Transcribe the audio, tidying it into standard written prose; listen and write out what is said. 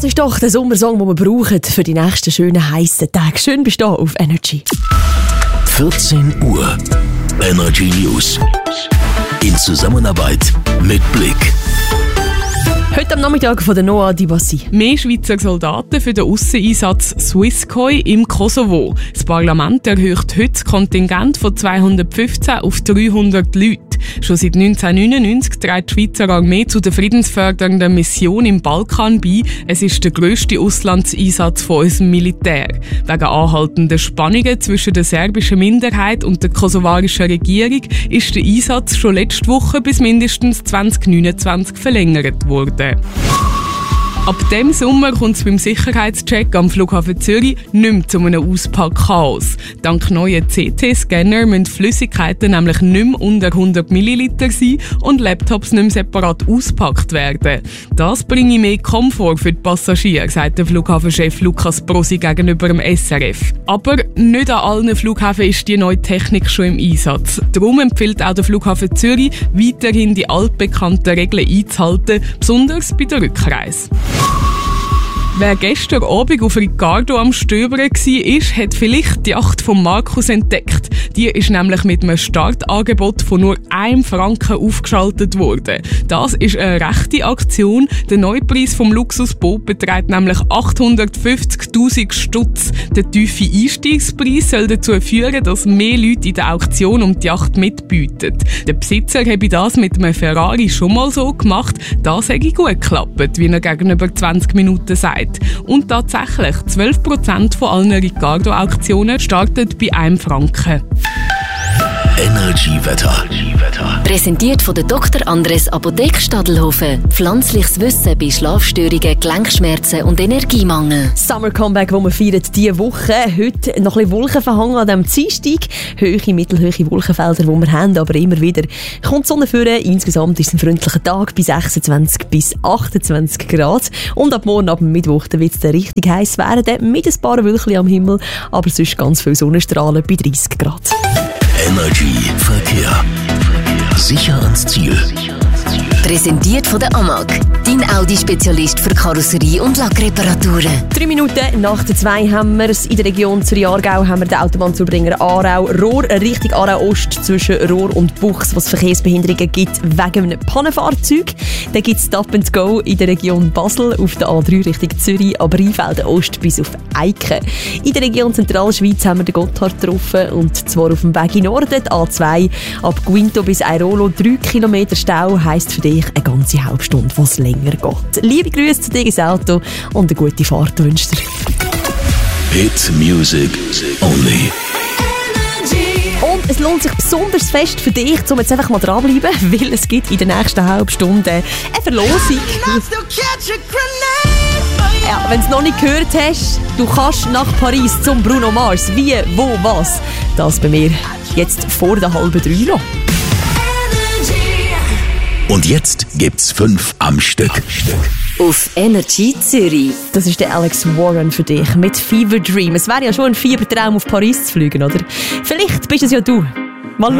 ist doch der Sommersong, den wir brauchen für die nächsten schönen, heissen Tage. Schön bist du auf Energy. 14 Uhr. Energy News. In Zusammenarbeit mit Blick. Heute am Nachmittag von der Noah Dibassi. Mehr Schweizer Soldaten für den Ausseneinsatz Swisscoi im Kosovo. Das Parlament erhöht heute das Kontingent von 215 auf 300 Leute. Schon seit 1999 trägt die Schweizer Armee zu der friedensfördernden Mission im Balkan bei. Es ist der grösste Auslandseinsatz von unserem Militär. Wegen anhaltender Spannungen zwischen der serbischen Minderheit und der kosovarischen Regierung ist der Einsatz schon letzte Woche bis mindestens 2029 verlängert worden. Ab dem Sommer kommt es beim Sicherheitscheck am Flughafen Zürich nicht mehr zu einem Auspackchaos. Dank neuen CT-Scanner müssen Flüssigkeiten nämlich nicht mehr unter 100 Milliliter sein und Laptops nicht mehr separat ausgepackt werden. Das bringe mehr Komfort für die Passagiere, sagt der Flughafenchef Lukas Brosi gegenüber dem SRF. Aber nicht an allen Flughäfen ist die neue Technik schon im Einsatz. Darum empfiehlt auch der Flughafen Zürich, weiterhin die altbekannten Regeln einzuhalten, besonders bei der Rückreise. Wer gestern Abend auf Ricardo am Stöbern war, hat vielleicht die Yacht von Markus entdeckt. Die ist nämlich mit einem Startangebot von nur 1 Franken aufgeschaltet worden. Das ist eine rechte Aktion. Der Neupreis vom Luxusboot beträgt nämlich 850'000 Stutz. Der tiefe Einstiegspreis soll dazu führen, dass mehr Leute in der Auktion um die Yacht mitbieten. Der Besitzer habe das mit einem Ferrari schon mal so gemacht. Das hätte gut geklappt, wie er gegenüber 20 Minuten sagt. Und tatsächlich, 12% von allen Ricardo-Auktionen starten bei 1 Franken. Energy-Wetter. Präsentiert von der Dr. Andres Apotheke Stadelhofen. Pflanzliches Wissen bei Schlafstörungen, Gelenkschmerzen und Energiemangel. Summer Comeback, das wir feiern diese Woche. Heute noch ein bisschen Wolkenverhang an diesem Dienstag. Hohe, mittelhohe Wolkenfelder, die wir haben, aber immer wieder kommt die Sonne führen. Insgesamt ist es ein freundlicher Tag bei 26 bis 28 Grad. Und ab morgen, ab Mittwoch, wird es richtig heiß werden, mit ein paar Wölkchen am Himmel, aber sonst ganz viel Sonnenstrahlen bei 30 Grad. Energy Verkehr. Sicher ans Ziel. Präsentiert von der AMAG, dein Audi-Spezialist für Karosserie- und Lackreparaturen. 3 Minuten nach der 2 haben wir es. In der Region Zürich-Aargau haben wir den Autobahnzubringer Aarau Rohr Richtung Aarau-Ost zwischen Rohr und Buchs, was Verkehrsbehinderungen gibt wegen einem Pannenfahrzeug. Dann gibt es Stop and Go in der Region Basel auf der A3 Richtung Zürich, aber Rheinfelden Ost bis auf Eiken. In der Region Zentralschweiz haben wir den Gotthard getroffen, und zwar auf dem Weg in Norden, die A2 ab Guinto bis Airolo. 3 Kilometer Stau heisst für dich eine ganze halbe Stunde, was länger geht. Liebe Grüße zu dir ins Auto und eine gute Fahrt wünsche dir. Hit Music Only. Und es lohnt sich besonders fest für dich, um jetzt einfach mal dranbleiben, weil es gibt in der nächsten halben Stunde eine Verlosung. Ja, wenn du es noch nicht gehört hast, du kannst nach Paris zum Bruno Mars. Wie, wo, was? Das bei mir jetzt vor der 2:30 noch. Und jetzt gibt's 5 am Stück. Auf Energy Zürich. Das ist der Alex Warren für dich mit Fever Dream. Es wäre ja schon ein Fiebertraum, auf Paris zu fliegen, oder? Vielleicht bist es ja du.